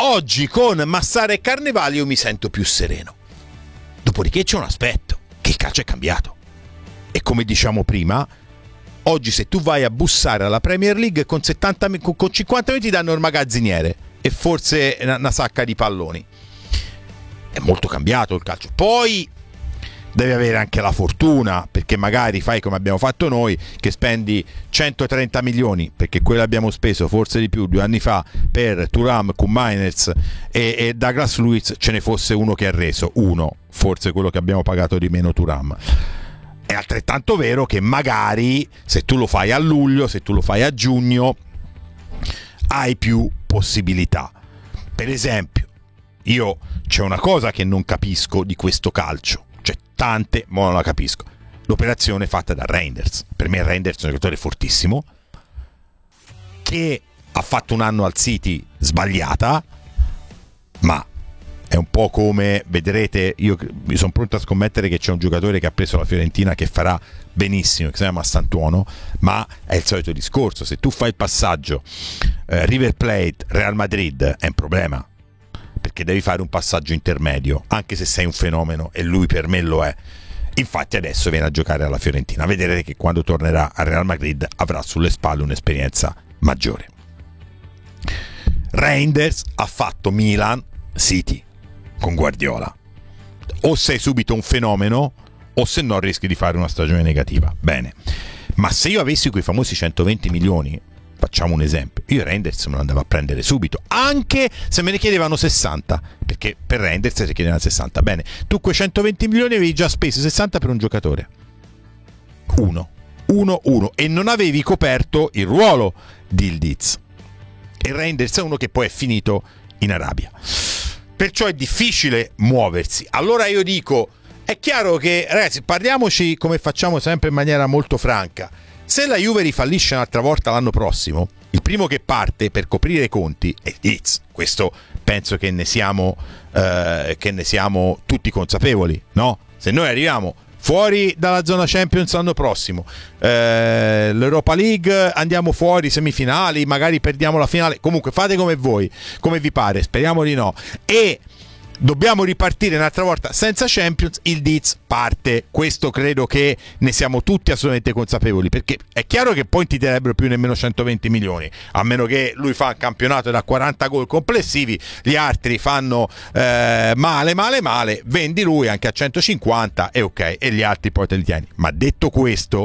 Oggi con Massara e Carnevali io mi sento più sereno. Dopodiché c'è un aspetto, che il calcio è cambiato. E come diciamo prima, oggi se tu vai a bussare alla Premier League con 50 minuti danno il magazziniere e forse una sacca di palloni. È molto cambiato il calcio. Poi devi avere anche la fortuna, perché magari fai come abbiamo fatto noi, che spendi 130 milioni, perché quello abbiamo speso forse di più 2 anni fa per Thuram, Koeman e Douglas Luiz, ce ne fosse uno che ha reso, uno, forse quello che abbiamo pagato di meno Thuram. È altrettanto vero che magari se tu lo fai a luglio, se tu lo fai a giugno, hai più possibilità. Per esempio, io c'è una cosa che non capisco di questo calcio, cioè tante, ma non la capisco. L'operazione fatta da Reinders. Per me Reinders è un giocatore fortissimo, che ha fatto un anno al City sbagliata, ma è un po' come, vedrete, io sono pronto a scommettere che c'è un giocatore che ha preso la Fiorentina che farà benissimo, che si chiama Santuono, ma è il solito discorso. Se tu fai il passaggio River Plate, Real Madrid, è un problema, perché devi fare un passaggio intermedio, anche se sei un fenomeno, e lui per me lo è. Infatti adesso viene a giocare alla Fiorentina. Vedrete che quando tornerà al Real Madrid avrà sulle spalle un'esperienza maggiore. Reinders ha fatto Milan City con Guardiola. O sei subito un fenomeno, o se no rischi di fare una stagione negativa. Bene, ma se io avessi quei famosi 120 milioni, facciamo un esempio, io Reinders me lo andavo a prendere subito, anche se me ne chiedevano 60, perché per Reinders si chiedevano 60. Bene, tu quei 120 milioni avevi già speso 60 per un giocatore, uno, e non avevi coperto il ruolo di Yildiz, e Reinders è uno che poi è finito in Arabia, perciò è difficile muoversi. Allora io dico, è chiaro che, ragazzi, parliamoci come facciamo sempre in maniera molto franca. Se la Juve rifallisce un'altra volta l'anno prossimo, il primo che parte per coprire i conti è Yildiz. Questo penso che ne siamo tutti consapevoli, no? Se noi arriviamo fuori dalla zona Champions l'anno prossimo, l'Europa League andiamo fuori semifinali, magari perdiamo la finale, comunque fate come voi, come vi pare, speriamo di no, e dobbiamo ripartire un'altra volta senza Champions, Yildiz parte. Questo credo che ne siamo tutti assolutamente consapevoli, perché è chiaro che poi ti darebbero più nemmeno 120 milioni, a meno che lui fa un campionato da 40 gol complessivi, gli altri fanno male, vendi lui anche a 150 e ok, e gli altri poi te li tieni. Ma detto questo,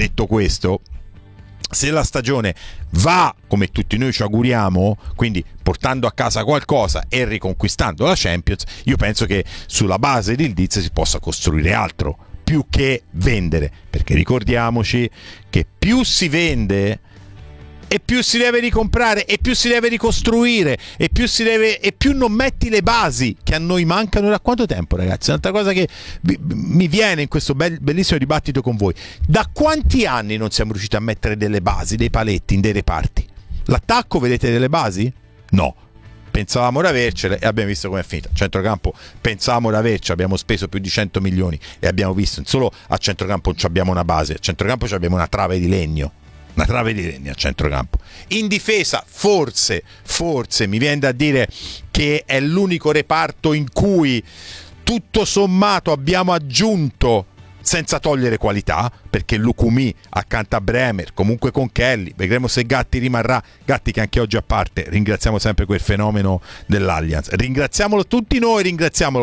se la stagione va come tutti noi ci auguriamo, quindi portando a casa qualcosa e riconquistando la Champions, io penso che sulla base di Yildiz si possa costruire altro, più che vendere, perché ricordiamoci che più si vende e più si deve ricomprare e più si deve ricostruire e più non metti le basi che a noi mancano da quanto tempo, ragazzi? È un'altra cosa che mi viene in questo bellissimo dibattito con voi: da quanti anni non siamo riusciti a mettere delle basi, dei paletti in dei reparti? L'attacco, vedete delle basi? No, pensavamo di avercele e abbiamo visto come è finita. Centrocampo pensavamo di avercela, abbiamo speso più di 100 milioni e abbiamo visto solo a centrocampo non abbiamo una base, a centrocampo abbiamo una trave di legno a centrocampo. In difesa forse mi viene da dire che è l'unico reparto in cui tutto sommato abbiamo aggiunto senza togliere qualità, perché Lukumi accanto a Bremer, comunque con Kelly, vedremo se Gatti rimarrà. Gatti che anche oggi a parte, ringraziamo sempre quel fenomeno dell'Allianz, ringraziamolo tutti noi, ringraziamolo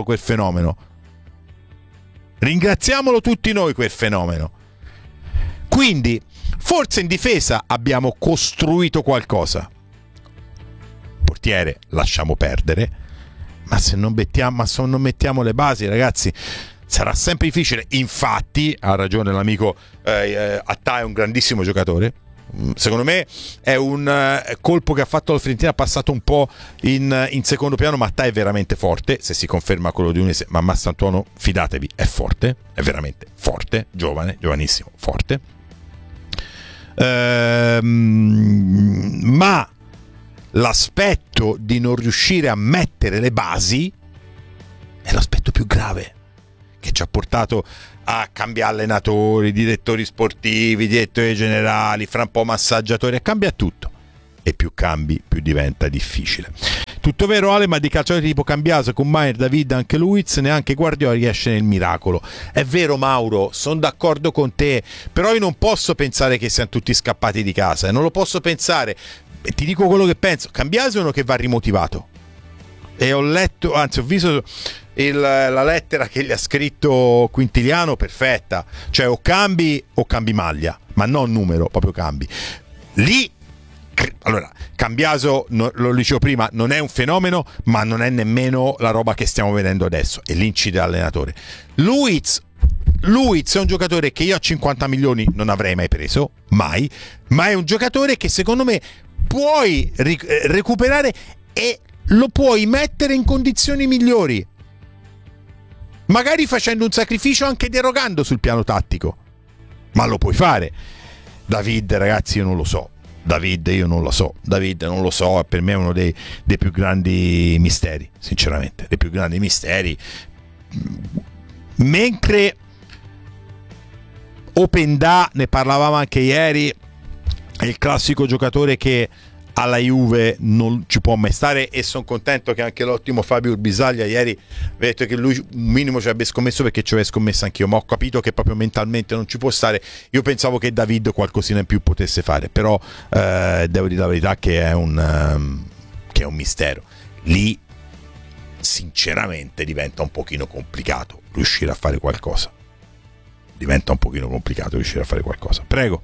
tutti noi quel fenomeno. Quindi forse in difesa abbiamo costruito qualcosa. Portiere lasciamo perdere, ma se non mettiamo le basi, ragazzi, sarà sempre difficile. Infatti ha ragione l'amico Attà, è un grandissimo giocatore. Secondo me è un colpo che ha fatto la Fiorentina, ha passato un po' in secondo piano, ma Attà è veramente forte, se si conferma quello di Udinese. Ma Massantuono, fidatevi, è forte, è veramente forte, giovanissimo, forte. Ma l'aspetto di non riuscire a mettere le basi è l'aspetto più grave, che ci ha portato a cambiare allenatori, direttori sportivi, direttori generali, fra un po' massaggiatori, cambia tutto, e più cambi più diventa difficile. Tutto vero Ale, ma di calciatori tipo Cambiaso, con Maier, David, anche Luiz, neanche Guardiola riesce nel miracolo. È vero Mauro, sono d'accordo con te, però io non posso pensare che siano tutti scappati di casa, non lo posso pensare. E ti dico quello che penso, Cambiaso è uno che va rimotivato. E ho letto, anzi ho visto la lettera che gli ha scritto Quintiliano, perfetta, cioè o cambi maglia, ma non numero, proprio cambi. Lì, allora, Cambiaso, lo dicevo prima, non è un fenomeno, ma non è nemmeno la roba che stiamo vedendo adesso, e lì incide l'allenatore. Luiz è un giocatore che io a 50 milioni non avrei mai preso, mai, ma è un giocatore che secondo me puoi recuperare e lo puoi mettere in condizioni migliori, magari facendo un sacrificio anche derogando sul piano tattico, ma lo puoi fare. David, ragazzi, io non lo so, per me è uno dei più grandi misteri, sinceramente, dei più grandi misteri. Mentre Openda, ne parlavamo anche ieri, è il classico giocatore che alla Juve non ci può mai stare, e sono contento che anche l'ottimo Fabio Urbisaglia ieri ha detto che lui un minimo ci avrebbe scommesso, perché ci avevo scommesso anch'io, ma ho capito che proprio mentalmente non ci può stare. Io pensavo che David qualcosina in più potesse fare, però devo dire la verità che è un mistero. Lì sinceramente diventa un pochino complicato riuscire a fare qualcosa. Prego.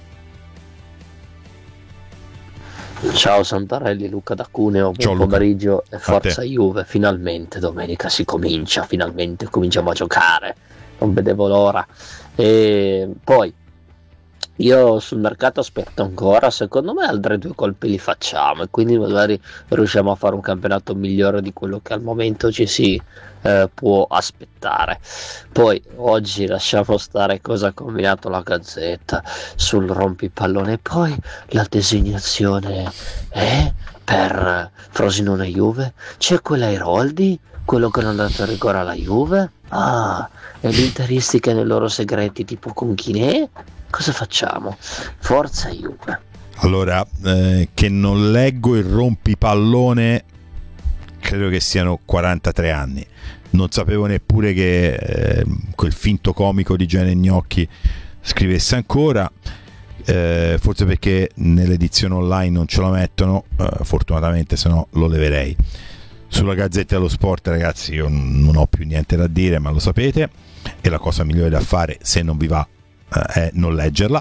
Ciao Santarelli, Luca da Cuneo, buon pomeriggio e forza Juve, finalmente domenica finalmente cominciamo a giocare, non vedevo l'ora. E poi io sul mercato aspetto ancora, secondo me altri 2 colpi li facciamo e quindi magari riusciamo a fare un campionato migliore di quello che al momento ci si può aspettare. Poi oggi lasciamo stare cosa ha combinato la Gazzetta sul rompipallone, e poi la designazione per Frosinone Juve, c'è quella Airoldi, quello che non ha dato rigore alla Juve, e gli interisti che nei loro segreti tipo con Chinè. Cosa facciamo? Forza Juve. Allora, che non leggo il rompipallone credo che siano 43 anni. Non sapevo neppure che quel finto comico di Gianni Gnocchi scrivesse ancora, forse perché nell'edizione online non ce lo mettono, fortunatamente, se no lo leverei. Sulla Gazzetta dello Sport, ragazzi, io non ho più niente da dire, ma lo sapete, e la cosa migliore da fare, se non vi va, è non leggerla.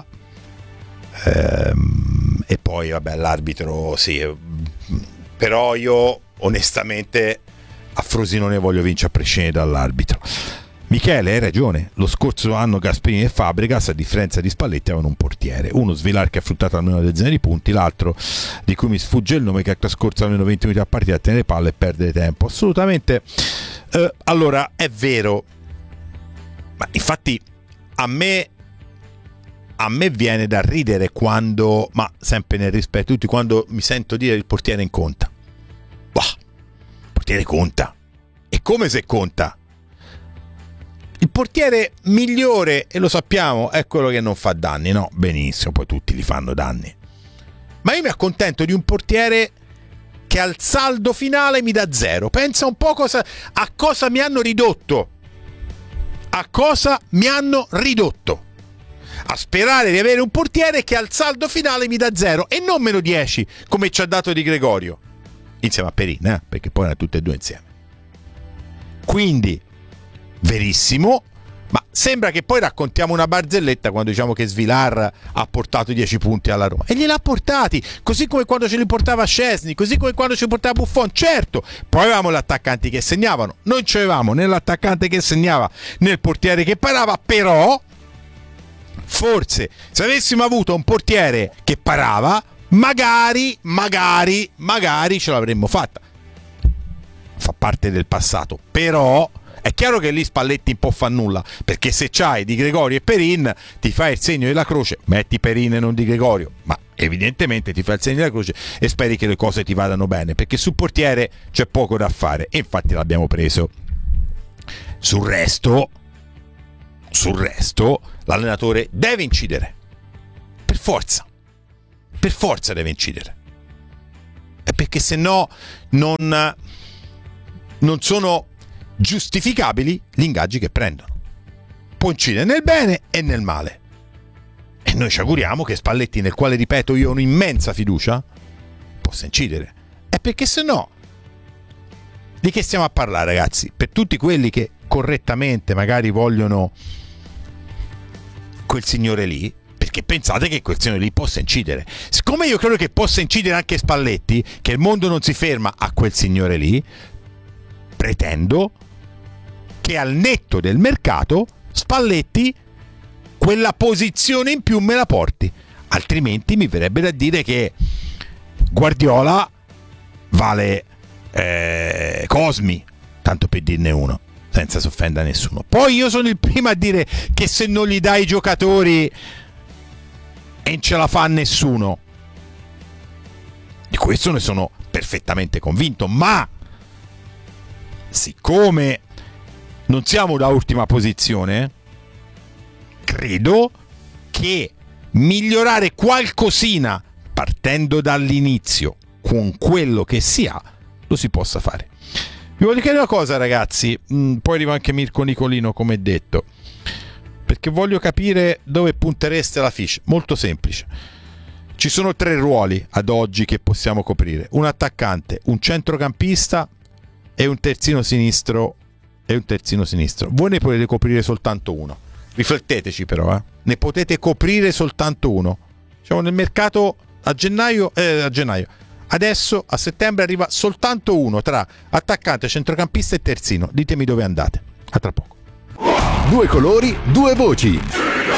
E poi vabbè, l'arbitro sì, però io onestamente a Frosinone voglio vincere a prescindere dall'arbitro. Michele, hai ragione, lo scorso anno Gasperini e Fabregas, a differenza di Spalletti, avevano un portiere, uno Svilar che ha fruttato almeno una dozzina di punti, l'altro di cui mi sfugge il nome, che ha trascorso almeno 20 minuti a partita a tenere palle e perdere tempo. Assolutamente. Allora, è vero, ma infatti a me viene da ridere quando, ma sempre nel rispetto di tutti, quando mi sento dire il portiere in conta. Il portiere conta. E come se conta? Il portiere migliore, e lo sappiamo, è quello che non fa danni, no? Benissimo, poi tutti li fanno danni. Ma io mi accontento di un portiere che al saldo finale mi dà 0. Pensa un po' a cosa mi hanno ridotto. A sperare di avere un portiere che al saldo finale mi dà 0 e non meno 10, come ci ha dato Di Gregorio insieme a Perin, perché poi erano tutte e due insieme. Quindi verissimo, ma sembra che poi raccontiamo una barzelletta quando diciamo che Svilar ha portato 10 punti alla Roma, e gliel'ha portati, così come quando ce li portava Szczesny, così come quando ce li portava Buffon. Certo, poi avevamo gli attaccanti che segnavano, non c'avevamo né l'attaccante che segnava né il portiere che parava, però forse se avessimo avuto un portiere che parava, magari ce l'avremmo fatta. Fa parte del passato, però è chiaro che lì Spalletti un po' fa nulla, perché se c'hai Di Gregorio e Perin ti fai il segno della croce, metti Perin e non Di Gregorio, ma evidentemente ti fai il segno della croce e speri che le cose ti vadano bene, perché sul portiere c'è poco da fare, e infatti l'abbiamo preso. Sul resto l'allenatore deve incidere, per forza deve incidere. È perché se no non sono giustificabili gli ingaggi che prendono. Può incidere nel bene e nel male. E noi ci auguriamo che Spalletti, nel quale, ripeto, io ho un'immensa fiducia, possa incidere. È perché se no, di che stiamo a parlare, ragazzi? Per tutti quelli che correttamente magari vogliono quel signore lì, perché pensate che quel signore lì possa incidere. Siccome io credo che possa incidere anche Spalletti, che il mondo non si ferma a quel signore lì, pretendo che al netto del mercato Spalletti quella posizione in più me la porti, altrimenti mi verrebbe da dire che Guardiola vale Cosmi, tanto per dirne uno, senza si offenda nessuno. Poi io sono il primo a dire che se non gli dai i giocatori e non ce la fa nessuno, di questo ne sono perfettamente convinto, ma siccome non siamo da ultima posizione, credo che migliorare qualcosina partendo dall'inizio con quello che si ha lo si possa fare. Vi voglio chiedere una cosa, ragazzi, poi arriva anche Mirko Nicolino, come detto, perché voglio capire dove puntereste la fiche. Molto semplice, ci sono 3 ruoli ad oggi che possiamo coprire: un attaccante, un centrocampista e un terzino sinistro. Voi ne potete coprire soltanto uno. Rifletteteci però, ne potete coprire soltanto uno. Diciamo, nel mercato a gennaio, adesso a settembre arriva soltanto uno tra attaccante, centrocampista e terzino. Ditemi dove andate. A tra poco. 2 colori, 2 voci.